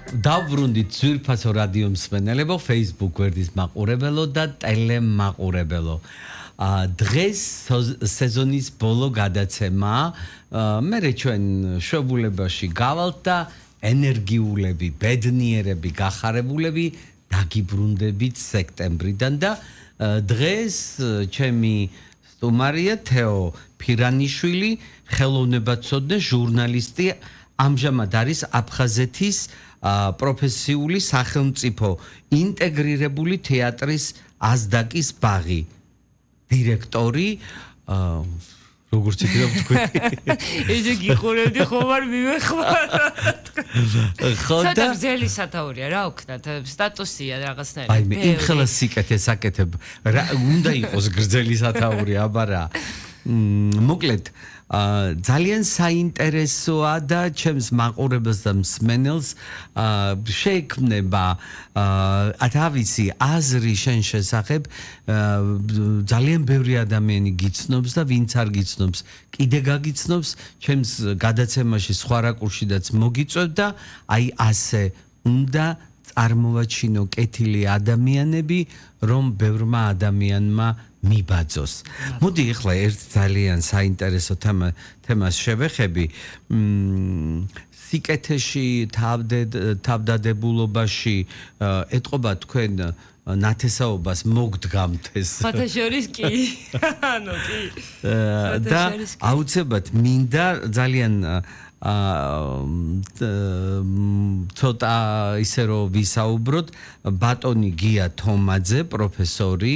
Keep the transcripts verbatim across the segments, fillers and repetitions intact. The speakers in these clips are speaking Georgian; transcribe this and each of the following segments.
დავბრუნდით ძვირფასო რადიო მსმენელებო, Facebook გვერდის მაყურებელო და ტელემაყურებელო. დღეს სეზონის ბოლო გადაცემა, მერე ჩვენ შვებულებაში გავალთ და ენერგიულები, ბედნიერები, გახარებულები დაგიბრუნდებით სექტემბრიდან და დღეს ჩემი სტუმარია თეო ფირანიშვილი, ხელოვნებაცოდნე ჟურნალისტი, ამჟამად არის აფხაზეთის პროფესიული სახელმწიფო ინტეგრირებული თეატრის აზდაკის ბაღი დირექტორი, როგორც იქნება თქვი. ესე გიყურებდი ხომ არ მივეხმარა. ხოდა ძელი სათაურია რა ვქნათ, სტატუსია რაღაცნაირად. აი მე იმ ხელა სიკეთეს აკეთებ. რა უნდა იყოს გრძელი სათაური, აბა რა. მოკლედ ძალიან საინტერესოა და ჩემს მაყურებელს და მსმენელს შეექმნება თავისი აზრი შენ შესახებ. ძალიან ბევრი ადამიანი გიცნობს და ვინც არ გიცნობს, კიდე გაგიცნობს, ჩემს გადაცემაში სხვა რაკურსშიდაც მოგიწევ და აი ასე უნდა წარმოვაჩინო კეთილი ადამიანები, რომ ბევრმა ადამიანმა მიბაძოს. მოდი ახლა ერთ ძალიან საინტერესო თემას შევეხები. სიკეთეში, თავდადებულობაში ეტყობა თქვენ ნათესაობას მოგდგამთეს. ფათაშორის კი. ანუ კი. და აუცილებლად მინდა ძალიან ცოტა ისე რომ ვისაუბროთ ბატონი გია თომაძე, პროფესორი,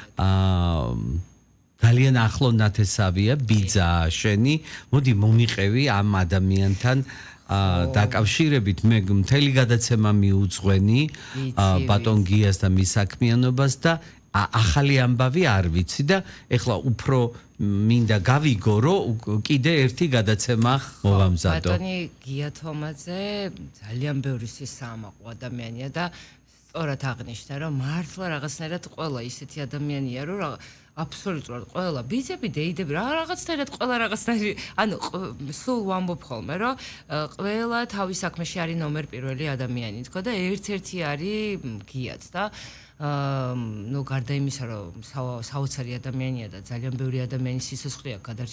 ძალიან ახლო ნათესავია, ბიძაა შენი. მოდი მომიყევი ამ ადამიანთან დაკავშირებით. მე მთელი გადაცემა მიუძღვენი ბატონ გიას და მის საქმიანობას და ახალი ამბავი არ ვიცი და ეხლა უფრო მინდა გავიგო, რომ კიდე ერთი გადაცემა მოვამზადო. ბატონი გია თომაძე ძალიან ბევრი სისამაყო ადამიანია და სწორად აღნიშნა, რომ მართლა რაღაცნაირად ყველა ისეთი ადამიანია, რომ აბსოლუტურად ყველა ბიძები, დეიდები, რაღაცნაირად ყველა რაღაცნაირი, ანუ სულ ვამბობ ხოლმე, რომ ყველა თავის საქმეში არის ნომერ პირველი ადამიანი თქო და ერთ-ერთი არის გიაც და ნუ გარდა იმისა, რომ საოცარი ადამიანია და ძალიან ბევრი ადამიანის სიცოცხლე აქვს გადარჩენილი.